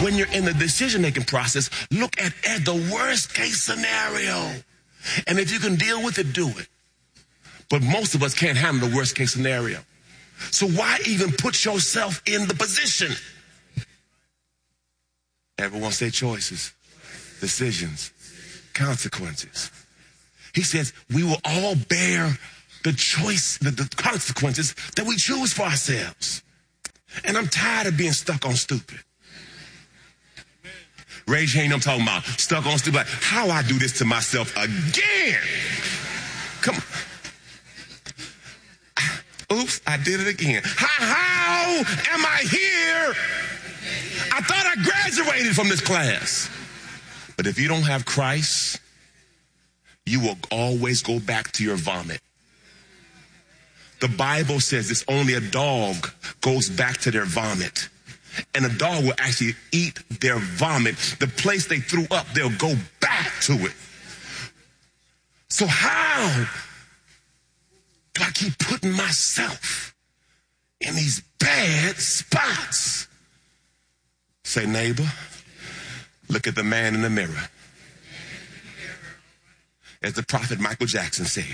when you're in the decision-making process, look at the worst case scenario. And if you can deal with it, do it. But most of us can't handle the worst case scenario. So why even put yourself in the position? Everyone say choices, decisions, consequences. He says we will all bear the consequences that we choose for ourselves. And I'm tired of being stuck on stupid. Raise your hand, I'm talking about stuck on stupid. Like, how I do this to myself again? Come on. Oops, I did it again. How am I here? I thought I graduated from this class. But if you don't have Christ, you will always go back to your vomit. The Bible says it's only a dog goes back to their vomit. And a dog will actually eat their vomit. The place they threw up, they'll go back to it. So how do I keep putting myself in these bad spots? Say, neighbor, look at the man in the mirror. As the prophet Michael Jackson said.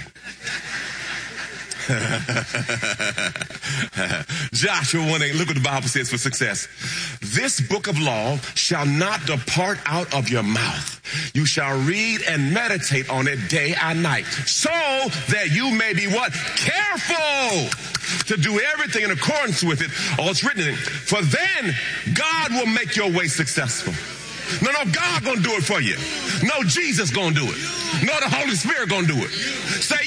Joshua 1:8, look what the Bible says for success. This book of law shall not depart out of your mouth. You shall read and meditate on it day and night, so that you may be what? Careful to do everything in accordance with it. All it's written in it. For then God will make your way successful. No, God gonna do it for you. No, Jesus gonna do it. No, the Holy Spirit gonna do it. Say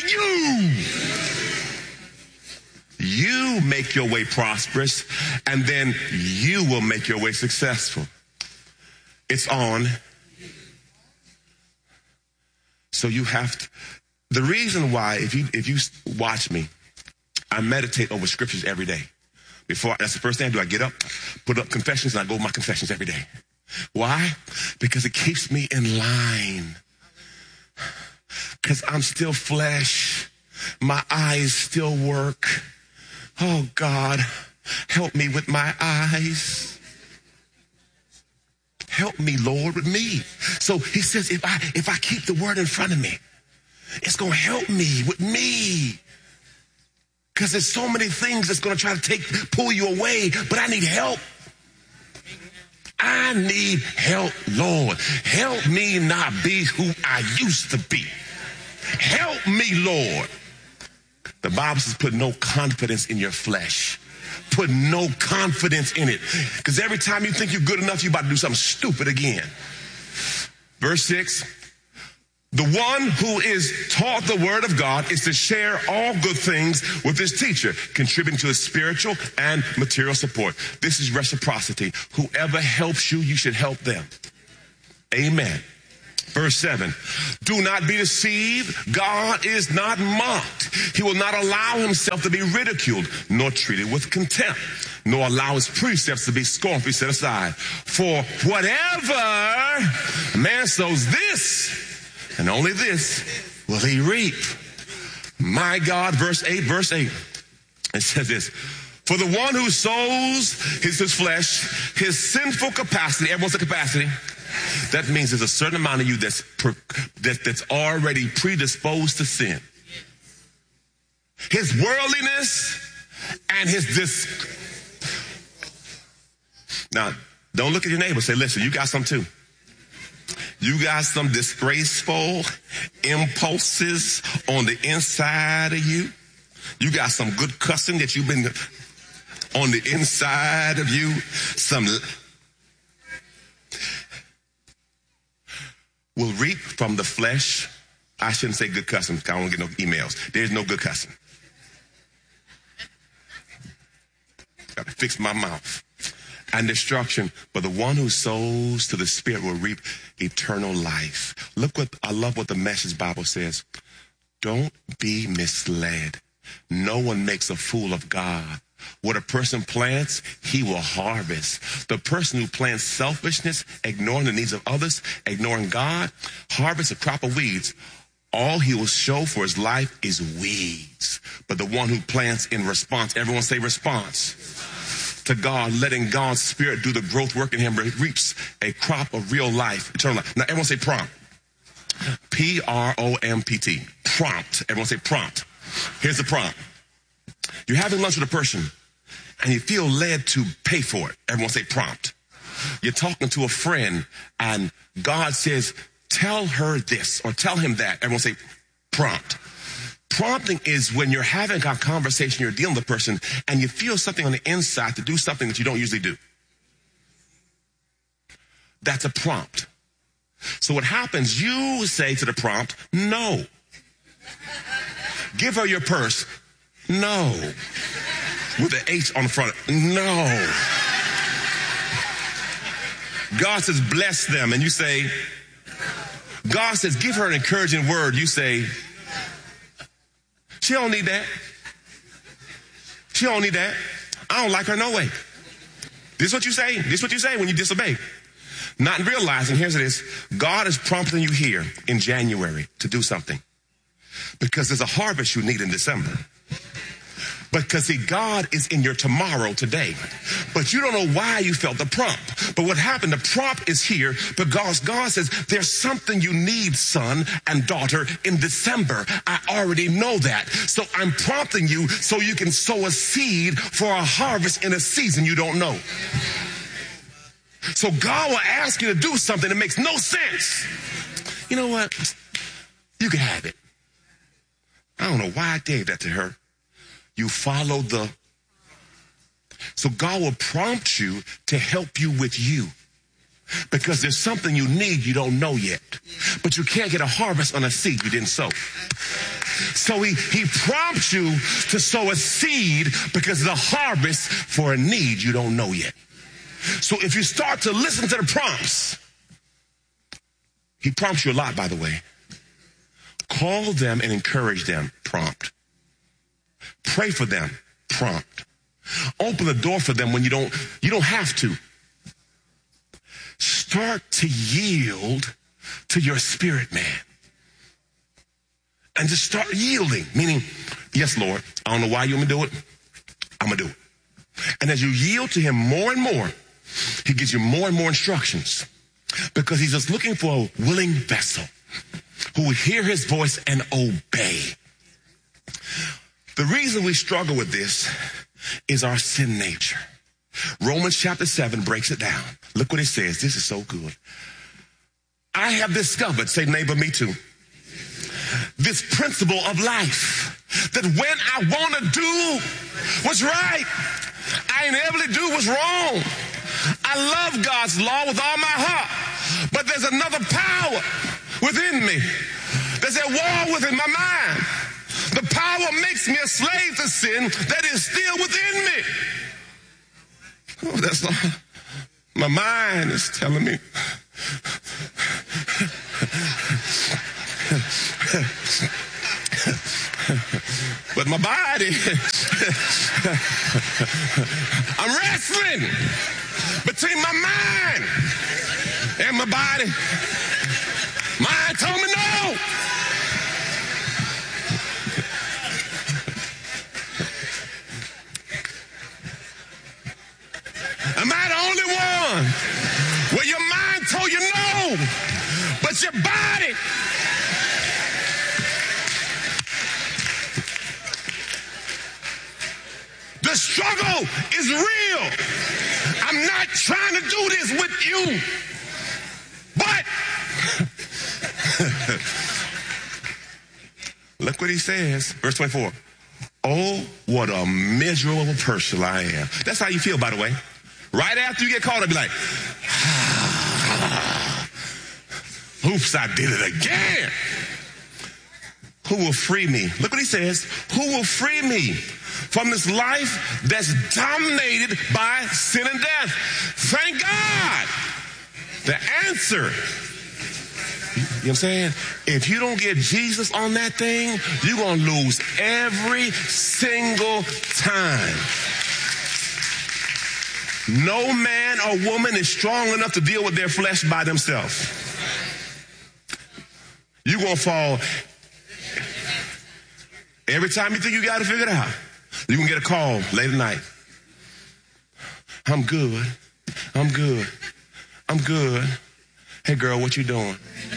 you make your way prosperous, and then you will make your way successful. It's on. So you have to. The reason why, if you watch me, I meditate over scriptures every day. That's the first thing I do. I get up, put up confessions, and I go over my confessions every day. Why? Because it keeps me in line. Because I'm still flesh. My eyes still work. Oh, God, help me with my eyes. Help me, Lord, with me. So he says, if I keep the word in front of me, it's going to help me with me. Because there's so many things that's going to try to pull you away, but I need help. I need help, Lord. Help me not be who I used to be. Help me, Lord. The Bible says put no confidence in your flesh. Put no confidence in it. Because every time you think you're good enough, you're about to do something stupid again. Verse 6, the one who is taught the word of God is to share all good things with his teacher, contributing to his spiritual and material support. This is reciprocity. Whoever helps you, you should help them. Amen. Verse 7, do not be deceived. God is not mocked. He will not allow himself to be ridiculed, nor treated with contempt, nor allow his precepts to be scornfully set aside. For whatever man sows, this and only this will he reap. My God, verse 8, it says this. For the one who sows his flesh, his sinful capacity, everyone's a capacity. That means there's a certain amount of you that's already predisposed to sin. His worldliness and his Now, don't look at your neighbor. Say, listen, you got some too. You got some disgraceful impulses on the inside of you. You got some good cussing that you've been on the inside of you. Some will reap from the flesh. I shouldn't say good cussing because I don't get no emails. There's no good cussing. Got to fix my mouth. And destruction, but the one who sows to the Spirit will reap eternal life. I love what the Message Bible says. Don't be misled. No one makes a fool of God. What a person plants, he will harvest. The person who plants selfishness, ignoring the needs of others, ignoring God, harvests a crop of weeds. All he will show for his life is weeds. But the one who plants in response, everyone say response. to God, letting God's Spirit do the growth work in him, reaps a crop of real life, eternal life. Now, everyone say prompt. P-R-O-M-P-T. Prompt. Everyone say prompt. Here's the prompt. You're having lunch with a person and you feel led to pay for it. Everyone say prompt. You're talking to a friend and God says, tell her this or tell him that. Everyone say prompt. Prompting is when you're having a conversation, you're dealing with a person and you feel something on the inside to do something that you don't usually do. That's a prompt. So what happens, you say to the prompt, no. Give her your purse. No. With an H on the front. No. God says, bless them. And you say, God says, give her an encouraging word. You say, she don't need that. She don't need that. I don't like her no way. This is what you say. This is what you say when you disobey. Not realizing, here's it is, God is prompting you here in January to do something. Because there's a harvest you need in December. Because see, God is in your tomorrow today. But you don't know why you felt the prompt. But what happened, the prompt is here because God says, there's something you need, son and daughter, in December. I already know that. So I'm prompting you so you can sow a seed for a harvest in a season you don't know. So God will ask you to do something that makes no sense. You know what? You can have it. I don't know why I gave that to her. You follow so God will prompt you to help you with you. Because there's something you need you don't know yet. But you can't get a harvest on a seed you didn't sow. So he prompts you to sow a seed because the harvest for a need you don't know yet. So if you start to listen to the prompts, he prompts you a lot, by the way. Call them and encourage them, prompt. Pray for them, prompt. Open the door for them when you don't have to. Start to yield to your spirit, man. And just start yielding, meaning, yes, Lord, I don't know why you want me to do it. I'm going to do it. And as you yield to him more and more, he gives you more and more instructions because he's just looking for a willing vessel who will hear his voice and obey. The reason we struggle with this is our sin nature. Romans chapter 7 breaks it down. Look what it says. This is so good. I have discovered, say neighbor, me too, this principle of life, that when I want to do what's right, I inevitably do what's wrong. I love God's law with all my heart, but there's another power within me. There's a war within my mind. The power makes me a slave to sin that is still within me. Oh, that's not, my mind is telling me. But my body, I'm wrestling between my mind and my body. Mind told me no. Am I the only one where your mind told you no, but your body? The struggle is real. I'm not trying to do this with you, but look what he says, verse 24. Oh, what a miserable person I am. That's how you feel, by the way. Right after you get caught up, be like, oops, I did it again. Who will free me? Look what he says. Who will free me from this life that's dominated by sin and death? Thank God. The answer, you know what I'm saying? If you don't get Jesus on that thing, you're going to lose every single time. No man or woman is strong enough to deal with their flesh by themselves. You're going to fall. Every time you think you got to figure it out, you're going to get a call late at night. I'm good. I'm good. I'm good. Hey, girl, what you doing?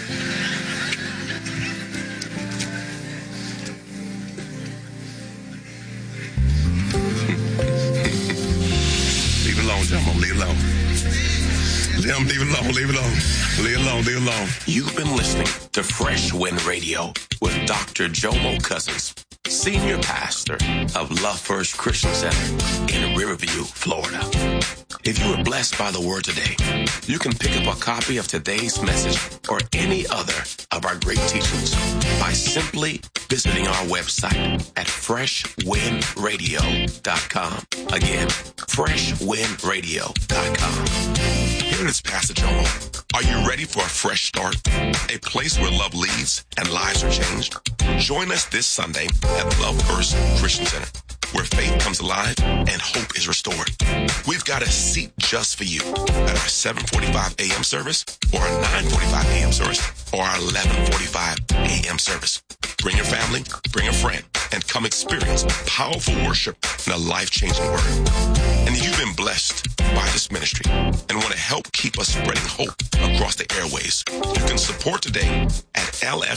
Leave it alone, Jomo. Leave it alone. Leave it alone. Leave it alone. Leave it alone. Leave it alone. You've been listening to Fresh Wind Radio with Dr. Jomo Cousins, Senior Pastor of Love First Christian Center in Riverview, Florida. If you were blessed by the word today, you can pick up a copy of today's message or any other of our great teachings by simply visiting our website at freshwindradio.com. Again, freshwindradio.com. Here it is, Pastor Jomo. Are you ready for a fresh start? A place where love leads and lives are changed? Join us this Sunday at Love First Christian Center, where faith comes alive and hope is restored. We've got a seat just for you at our 7:45 a.m. service or our 9:45 a.m. service or our 11:45 a.m. service. Bring your family, bring a friend, and come experience powerful worship and a life-changing word. And if you've been blessed by this ministry and want to help keep us spreading hope across the airways, you can support today at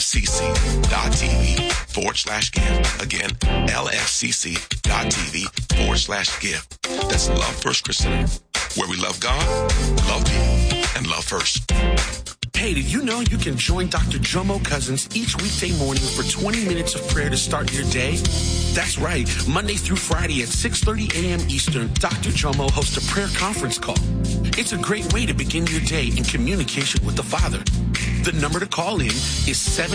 lfcc.tv/give. Again, lfcc.tv/give. That's Love First Christian Center, where we love God, love people, and love first. Hey, did you know you can join Dr. Jomo Cousins each weekday morning for 20 minutes of prayer to start your day? That's right. Monday through Friday at 6:30 a.m. Eastern, Dr. Jomo hosts a prayer conference call. It's a great way to begin your day in communication with the Father. The number to call in is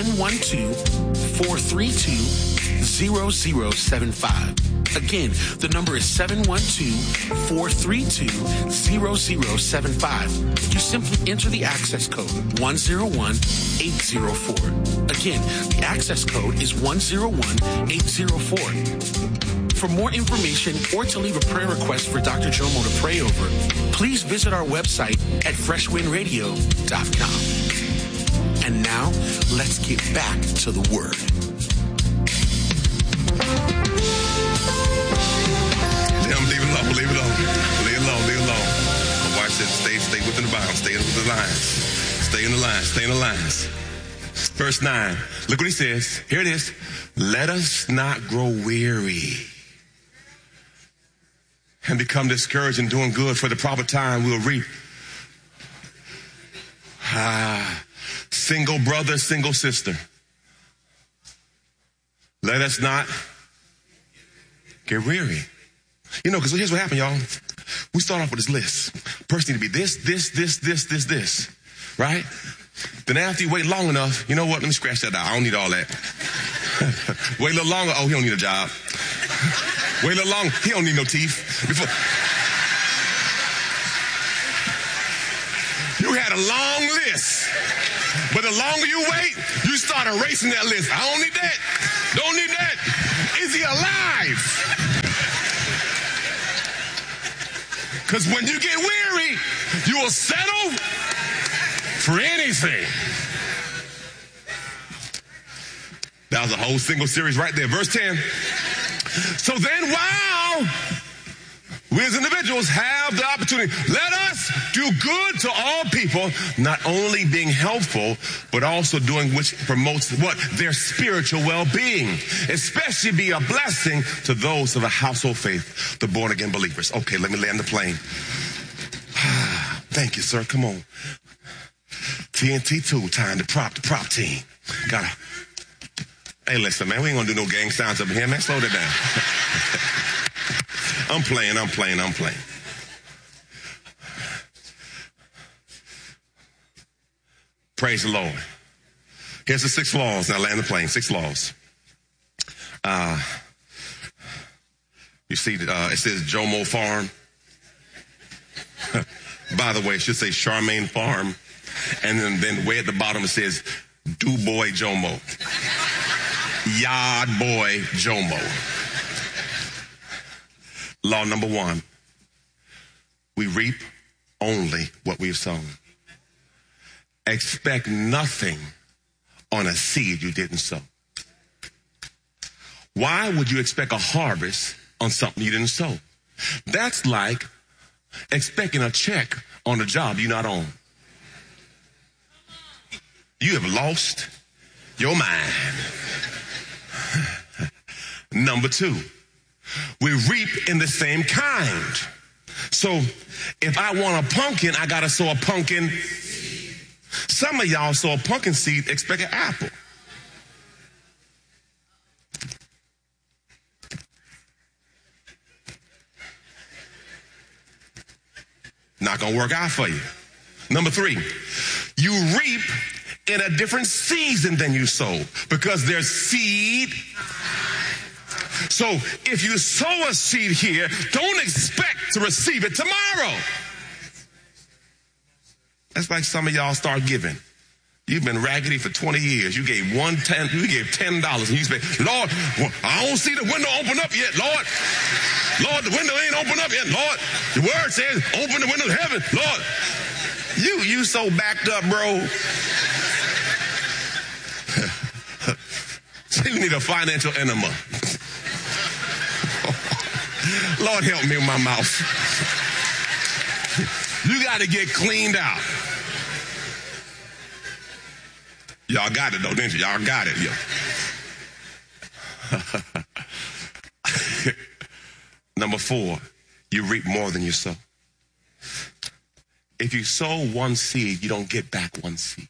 712-432-0075. Again, the number is 712-432-0075. You simply enter the access code 101804. Again, the access code is 101804. For more information or to leave a prayer request for Dr. Jomo to pray over, please visit our website at freshwindradio.com. And now, let's get back to the Word. Leave it alone. Leave it alone. Leave it alone. Leave it alone. My wife said, stay within the bounds. Stay within the lines. Stay in the lines. Stay in the lines. Verse 9. Look what he says. Here it is. Let us not grow weary and become discouraged in doing good, for the proper time we'll reap. Single brother, single sister. Let us not get weary. You know, because here's what happened, y'all. We start off with this list. Person need to be this, right? Then after you wait long enough, you know what? Let me scratch that out. I don't need all that. Wait a little longer. Oh, he don't need a job. Wait a little longer. He don't need no teeth. You had a long list. But the longer you wait, you start erasing that list. I don't need that. Don't need that. Is he alive? Because when you get weary, you will settle for anything. That was a whole single series right there. Verse 10. So then while we as individuals have the opportunity, let us do good to all people, not only being helpful, but also doing which promotes what? Their spiritual well-being, especially be a blessing to those of a household faith, the born-again believers. Okay, let me land the plane. Thank you, sir. Come on. TNT 2 time, the prop team. Hey, listen, man, we ain't gonna do no gang signs up in here, man. Slow that down. I'm playing. Praise the Lord. Here's the 6 laws. Now land the plane. 6 laws. You see, it says Jomo Farm. By the way, it should say Charmaine Farm. And then way at the bottom it says Du Boy Jomo. Yard Boy Jomo. Law number 1. We reap only what we've sown. Expect nothing on a seed you didn't sow. Why would you expect a harvest on something you didn't sow? That's like expecting a check on the job you're not on. You have lost your mind. Number two, we reap in the same kind. So if I want a pumpkin, I got to sow a pumpkin. Some of y'all sow a pumpkin seed, expect an apple. Not going to work out for you. Number three, you reap in a different season than you sow because there's seed. So if you sow a seed here, don't expect to receive it tomorrow. That's like some of y'all start giving. You've been raggedy for 20 years. You gave $10, and you say, Lord, I don't see the window open up yet, Lord. Lord, the window ain't open up yet, Lord. The word says, open the window of heaven, Lord. You so backed up, bro. So you need a financial enema. Lord, help me with my mouth. You got to get cleaned out. Y'all got it, though, didn't you? Y'all got it, yo. Number four, you reap more than you sow. If you sow one seed, you don't get back one seed.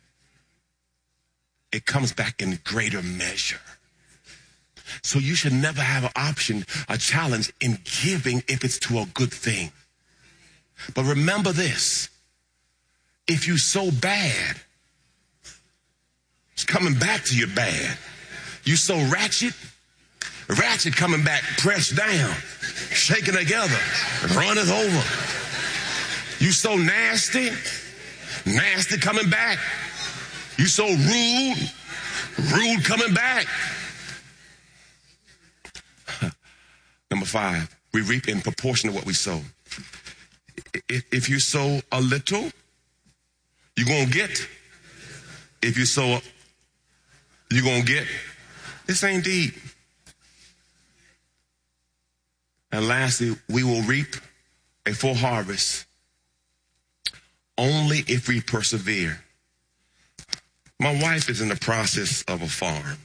It comes back in greater measure. So you should never have an option, a challenge in giving if it's to a good thing. But remember this, if you sow bad, it's coming back to you bad. You sow ratchet coming back pressed down, shaken together, runneth over. You sow nasty coming back. You sow rude coming back. Number five, we reap in proportion to what we sow. If you sow a little, you're going to get. If you sow, you're going to get. This ain't deep. And lastly, we will reap a full harvest only if we persevere. My wife is in the process of a farm.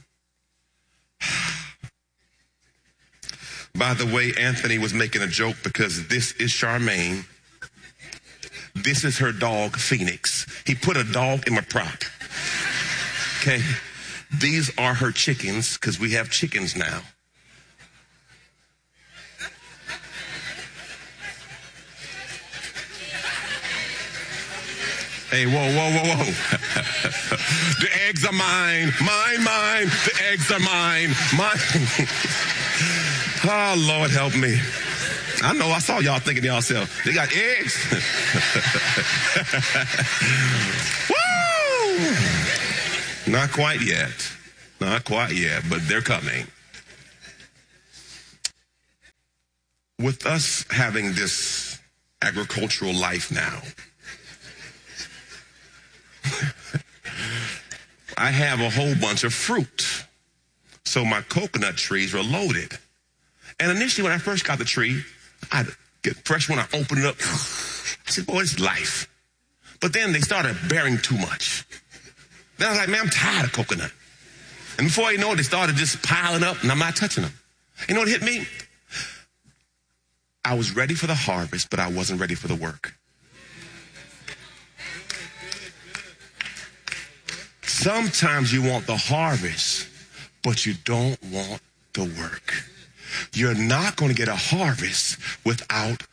By the way, Anthony was making a joke because this is Charmaine. This is her dog, Phoenix. He put a dog in my prop. Okay? These are her chickens because we have chickens now. Hey, whoa. The eggs are mine. Mine. The eggs are mine. Oh, Lord, help me. I know, I saw y'all thinking to yourself, they got eggs. Woo! Not quite yet, but they're coming. With us having this agricultural life now, I have a whole bunch of fruit. So my coconut trees were loaded. And initially when I first got the tree, I'd get fresh one, I open it up. I said, boy, it's life. But then they started bearing too much. Then I was like, man, I'm tired of coconut. And before you know it, they started just piling up and I'm not touching them. You know what hit me? I was ready for the harvest, but I wasn't ready for the work. Sometimes you want the harvest, but you don't want the work. You're not going to get a harvest without,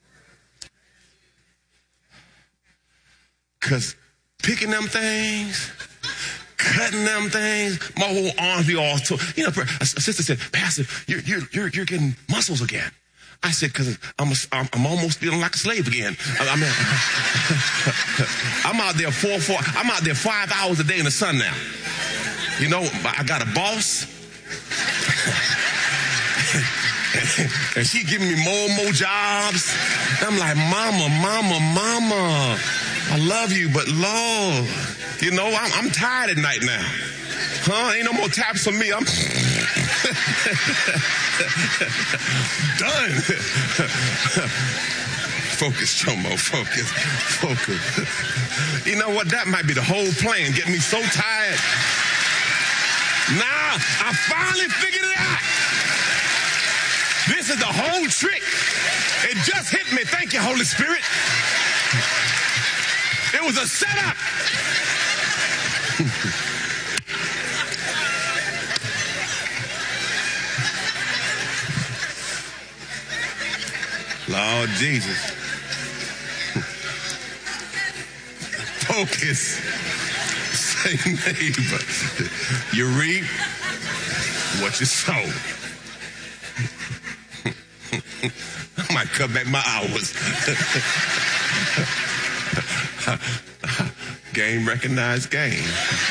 because picking them things, cutting them things, my whole arms be all tore. You know, a sister said, Pastor, you're getting muscles again. I said, because I'm almost feeling like a slave again. I'm out there 5 hours a day in the sun now. You know, I got a boss. And she giving me more jobs. I'm like, mama, I love you, but Lord, you know, I'm tired at night now. Ain't no more taps for me. I'm done. Focus, Jomo, focus. You know what? That might be the whole plan, getting me so tired. Now, I finally figured it out. This is the whole trick. It just hit me. Thank you, Holy Spirit. It was a setup. Lord Jesus. Focus. Say, neighbor, you reap what you sow. I might cut back my hours. Game recognized game.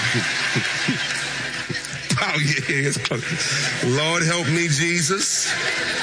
Bow your heads. Lord, help me, Jesus.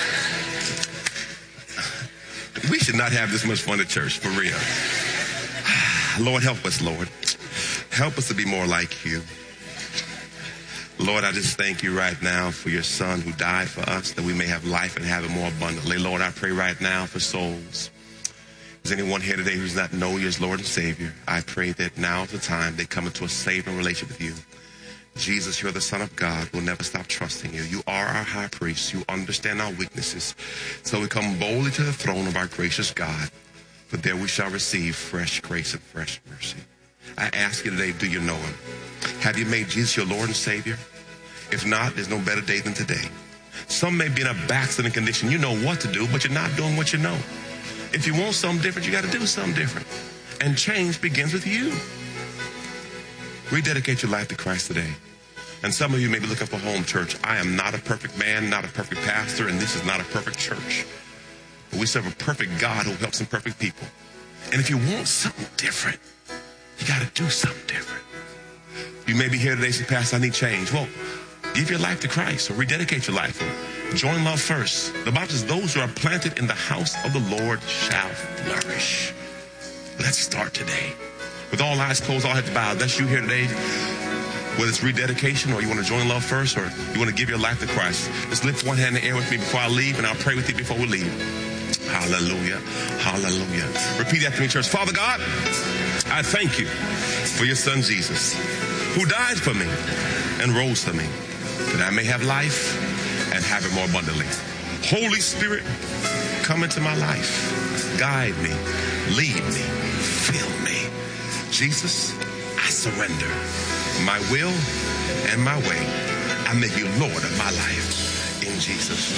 We should not have this much fun at church, for real. Lord, help us, Lord. Help us to be more like you. Lord, I just thank you right now for your son who died for us, that we may have life and have it more abundantly. Lord, I pray right now for souls. Is anyone here today who does not know you as Lord and Savior? I pray that now is the time they come into a saving relationship with you. Jesus, you're the Son of God. We'll never stop trusting you. You are our high priest. You understand our weaknesses. So we come boldly to the throne of our gracious God, for there we shall receive fresh grace and fresh mercy. I ask you today, do you know him? Have you made Jesus your Lord and Savior? If not, there's no better day than today. Some may be in a backsliding condition. You know what to do, but you're not doing what you know. If you want something different, you got to do something different. And change begins with you. Rededicate your life to Christ today. And some of you may be looking for home church. I am not a perfect man, not a perfect pastor, and this is not a perfect church. But we serve a perfect God who helps imperfect people. And if you want something different, you got to do something different. You may be here today and say, Pastor, I need change. Well, give your life to Christ or rededicate your life or join Love First. The Bible says those who are planted in the house of the Lord shall flourish. Let's start today. With all eyes closed, all heads bowed. That's you here today. Whether it's rededication or you want to join Love First or you want to give your life to Christ, just lift one hand in the air with me before I leave, and I'll pray with you before we leave. Hallelujah. Hallelujah. Repeat after me, church. Father God, I thank you for your son Jesus, who died for me and rose for me, that I may have life and have it more abundantly. Holy Spirit, come into my life. Guide me. Lead me. Fill me. Jesus, I surrender my will and my way. I make you Lord of my life. In Jesus'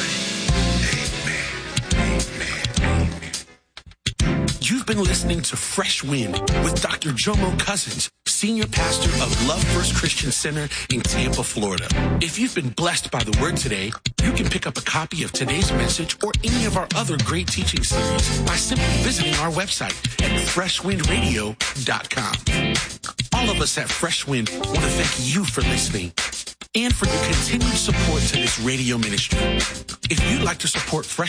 name, amen. Amen. Amen. You've been listening to Fresh Wind with Dr. Jomo Cousins, Senior Pastor of Love First Christian Center in Tampa, Florida. If you've been blessed by the word today, you can pick up a copy of today's message or any of our other great teaching series by simply visiting our website at freshwindradio.com. All of us at Fresh Wind want to thank you for listening and for your continued support to this radio ministry. If you'd like to support Fresh